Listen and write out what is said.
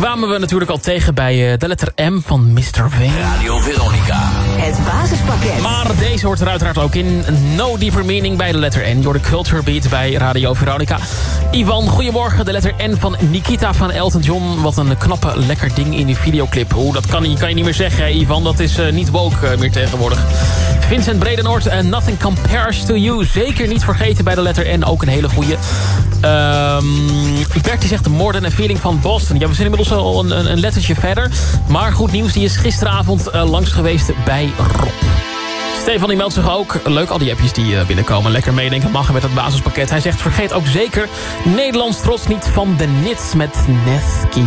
kwamen we natuurlijk al tegen bij de letter M van Mr. V. Radio Veronica. Het basispakket. Maar deze hoort er uiteraard ook in. No Deeper Meaning bij de letter N. Door de Culture Beat bij Radio Veronica. Ivan, goedemorgen. De letter N van Nikita van Elton John. Wat een knappe, lekker ding in die videoclip. Dat kan je niet meer zeggen, Ivan. Dat is niet woke meer tegenwoordig. Vincent Bredenoord, Nothing Compares to You. Zeker niet vergeten bij de letter N. Ook een hele goeie. Bert die zegt More Than a Feeling van Boston. Ja, we zijn inmiddels al een lettertje verder. Maar goed nieuws, die is gisteravond langs geweest bij Rob. Stefan die meldt zich ook. Leuk, al die appjes die binnenkomen. Lekker meedenken mag met het basispakket. Hij zegt, vergeet ook zeker Nederlands trots niet van de Nits met Neski.